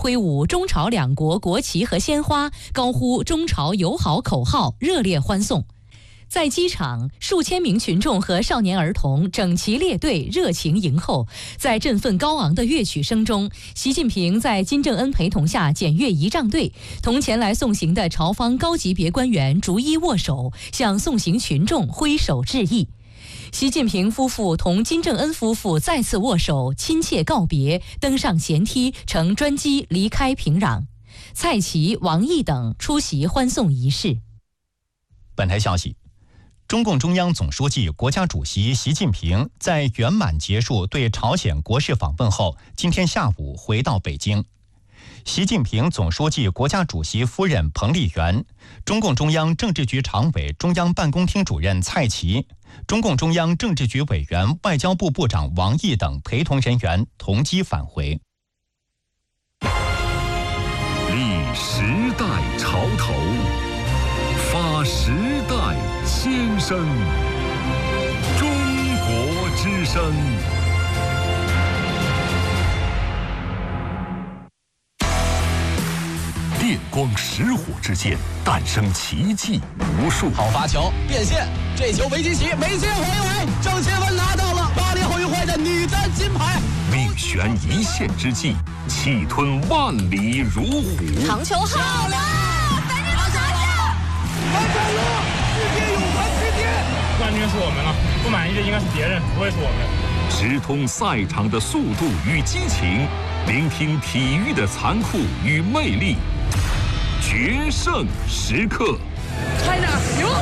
挥舞中朝两国国旗和鲜花，高呼中朝友好口号，热烈欢送。在机场，数千名群众和少年儿童整齐列队，热情迎候。在振奋高昂的乐曲声中，习近平在金正恩陪同下检阅仪仗队，同前来送行的朝方高级别官员逐一握手，向送行群众挥手致意。习近平夫妇同金正恩夫妇再次握手，亲切告别，登上舷梯，乘专机离开平壤。蔡奇、王毅等出席欢送仪式。 本台消息，中共中央总书记、国家主席习近平在圆满结束对朝鲜国事访问后，今天下午回到北京。习近平总书记、国家主席夫人彭丽媛，中共中央政治局常委、中央办公厅主任蔡奇，中共中央政治局委员、外交部部长王毅等陪同人员同机返回。 立时代潮头，发时代先声，中国之声。电光石火之间，诞生奇迹无数。 好发球，变线，这球没接齐，没接回一回，郑钦文拿到了巴黎奥运会的女单金牌。 命悬一线之际，气吞万里如虎。 长球好了，反正拿下！ 完成了，世界泳坛之巅。 冠军是我们了，不满意的应该是别人，不会是我们。 直通赛场的速度与激情，聆听体育的残酷与魅力。决胜时刻 ，China 赢！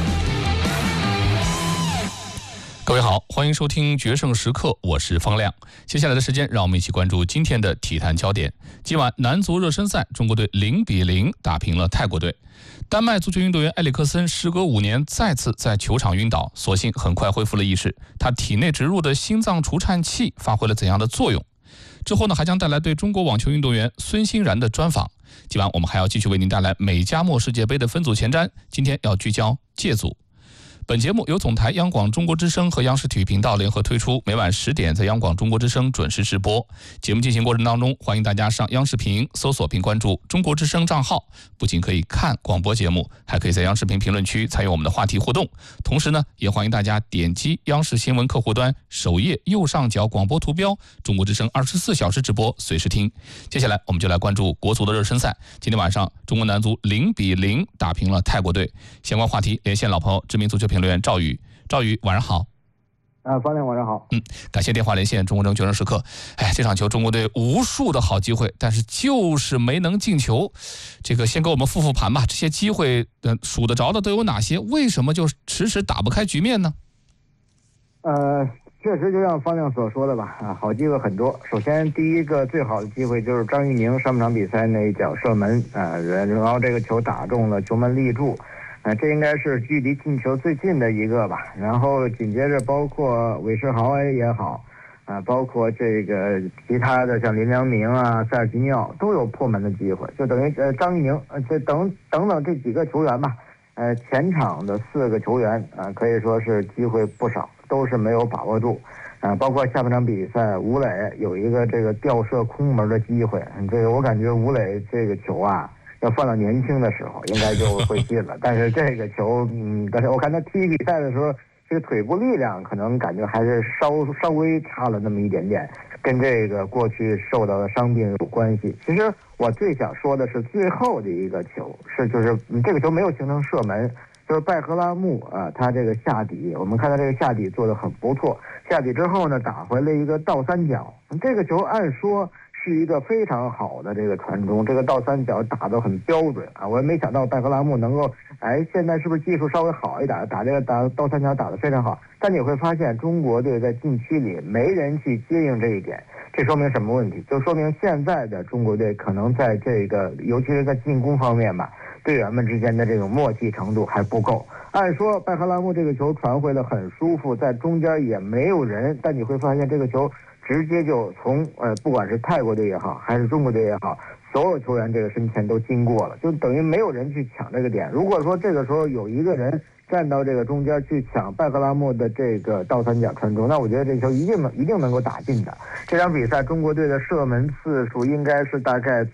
各位好，欢迎收听《决胜时刻》，我是方亮。接下来的时间，让我们一起关注今天的体坛焦点。今晚男足热身赛，中国队0-0打平了泰国队。丹麦足球运动员埃里克森时隔5年再次在球场晕倒，所幸很快恢复了意识。他体内植入的心脏除颤器发挥了怎样的作用？之后呢，还将带来对中国网球运动员孙欣然的专访。今晚我们还要继续为您带来美加墨世界杯的分组前瞻，今天要聚焦借组。本节目由总台央广中国之声和央视体育频道联合推出，每晚10点在央广中国之声准时直播。节目进行过程当中，欢迎大家上央视频搜索并关注中国之声账号，不仅可以看广播节目，还可以在央视频评论区参与我们的话题互动。同时呢，也欢迎大家点击央视新闻客户端首页右上角广播图标，中国之声24小时直播，随时听。接下来我们就来关注国足的热身赛。今天晚上，中国男足0-0打平了泰国队。相关话题连线老朋友，知名足球评论员赵宇。赵宇，晚上好。 方亮晚上好。 感谢电话连线中国队决胜时刻。这场球中国队无数的好机会，但是就是没能进球。这个先给我们复盘吧，这些机会数得着的都有哪些？为什么就迟迟打不开局面呢？ 确实就像方亮所说的吧，好机会很多。首先第一个最好的机会就是张玉宁上半场比赛那一脚射门然后这个球打中了球门立柱，这应该是距离进球最近的一个吧。然后紧接着包括韦世豪也好，包括这个其他的像林良铭啊、塞尔吉尼奥都有破门的机会，就等于张玉宁这等等这几个球员吧，前场的4个球员可以说是机会不少，都是没有把握住。包括下半场比赛，吴磊有一个这个吊射空门的机会，这个我感觉吴磊这个球要放到年轻的时候应该就会进了，但是这个球但是我看他踢比赛的时候，这个腿部力量可能感觉还是稍微差了那么一点点，跟这个过去受到的伤病有关系。其实我最想说的是最后的一个球，就是这个球没有形成射门，就是拜赫拉木他这个下底，我们看到这个下底做得很不错，下底之后呢打回了一个倒三角，这个球按说是一个非常好的这个传中，这个倒三角打得很标准我也没想到拜赫拉木能够现在是不是技术稍微好一点，打倒三角打得非常好。但你会发现中国队在禁区里没人去接应这一点，这说明什么问题？就说明现在的中国队可能在这个尤其是在进攻方面吧，队员们之间的这种默契程度还不够。按说拜赫拉木这个球传回来很舒服，在中间也没有人，但你会发现这个球直接就从不管是泰国队也好还是中国队也好，所有球员这个身前都经过了，就等于没有人去抢这个点。如果说这个时候有一个人站到这个中间去抢拜赫拉木的这个倒三角传中，那我觉得这球一定能够打进的。这场比赛中国队的射门次数应该是大概